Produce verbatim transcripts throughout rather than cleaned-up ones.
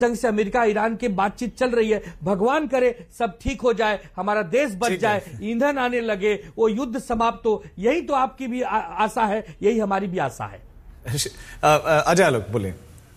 ढंग से America Iran की बातचीत चल रही है। भगवान करे सब ठीक हो जाए, हमारा देश बच जाए, ईंधन आने लगे, वो युद्ध समाप्त हो। यही तो आपकी भी आ, आशा है, यही हमारी भी आशा है। अजय आलोक बोले।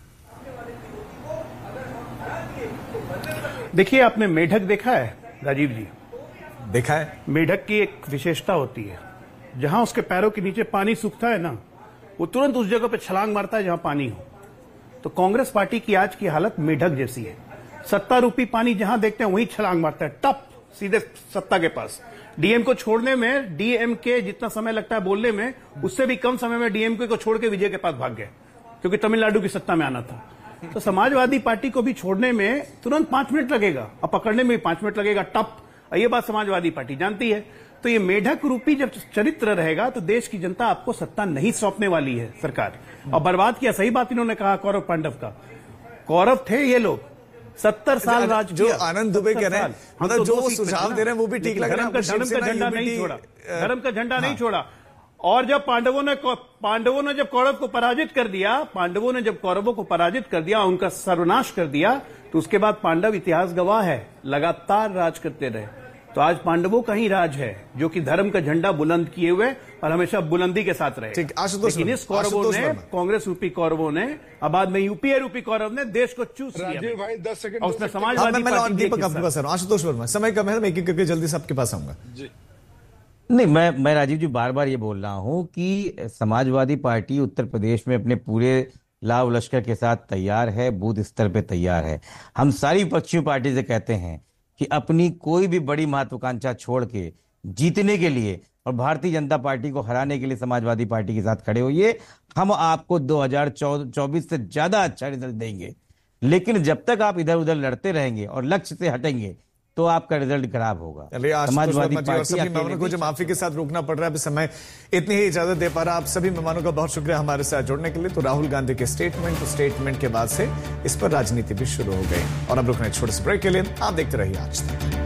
देखिए, आपने मेढक देखा है राजीव जी? देखा है। मेढक की एक विशेषता होती है, जहां उसके पैरों के नीचे पानी सूखता है ना, वो तुरंत उस जगह पे छलांग मारता है जहां पानी हो। तो कांग्रेस पार्टी की आज की हालत मेढक जैसी है। सत्ता रूपी पानी जहां देखते हैं वहीं छलांग मारता है, टप सीधे सत्ता के पास। डीएम को छोड़ने में, डीएम के जितना समय लगता है बोलने में, उससे भी कम समय में डीएमके को छोड़ के विजय के पास भाग गए, क्योंकि तमिलनाडु की सत्ता में आना था। तो समाजवादी पार्टी को भी छोड़ने में तुरंत पांच मिनट लगेगा और पकड़ने में भी पांच मिनट लगेगा, टप। ये बात समाजवादी पार्टी जानती है। तो ये मेढक रूपी जब चरित्र रहेगा तो देश की जनता आपको सत्ता नहीं सौंपने वाली है सरकार। और बर्बाद किया, सही बात इन्होंने कहा कौरव पांडव का। कौरव थे ये लोग, सत्तर साल राज जो आनंद दुबे कह रहे हैं, मतलब जो सुझाव दे रहे हैं वो भी ठीक लग रहा है। धर्म का झंडा नहीं छोड़ा, धर्म का झंडा नहीं छोड़ा। और जब पांडवों ने पांडवों ने जब कौरव को पराजित कर दिया, पांडवों ने जब कौरवों को पराजित कर दिया, उनका सर्वनाश कर दिया, तो उसके बाद पांडव इतिहास गवाह है, लगातार राज करते रहे। तो आज पांडवों का ही राज है, जो कि धर्म का झंडा बुलंद किए हुए और हमेशा बुलंदी के साथ रहे। लेकिन इस कौरवों ने, कांग्रेस रूपी कौरवों ने, अब बाद में यूपीए रूपी कौरव ने देश को चूस लिया भाई, दस सेकंड और उसने समाजवादी पार्टी। दीपक आपके पास आशुतोष वर्मा, समय कम है, मैं एक एक करके जल्दी से आपके पास आऊंगा। नहीं, मैं मैं राजीव जी बार बार ये बोल रहा हूं कि समाजवादी पार्टी उत्तर प्रदेश में अपने पूरे लाव लश्कर के साथ तैयार है, बूथ स्तर पे तैयार है। हम सारी विपक्षी पार्टी से कहते हैं कि अपनी कोई भी बड़ी महत्वाकांक्षा छोड़ के जीतने के लिए और भारतीय जनता पार्टी को हराने के लिए समाजवादी पार्टी के साथ खड़े होइए। हम आपको दो हज़ार चौबीस से ज्यादा अच्छा रिजल्ट देंगे। लेकिन जब तक आप इधर उधर लड़ते रहेंगे और लक्ष्य से हटेंगे तो आपका रिजल्ट खराब होगा। समाजवादी पार्टी सभी मेहमानों को जो माफी के साथ रोकना पड़ रहा है, समय इतनी ही इजाजत दे पा रहा। आप सभी मेहमानों का बहुत शुक्रिया हमारे साथ जुड़ने के लिए। तो राहुल गांधी के स्टेटमेंट तो स्टेटमेंट के बाद से इस पर राजनीति भी शुरू हो गई। और अब रुकने छोटे से ब्रेक के लिए आप देखते रहिए आज तक।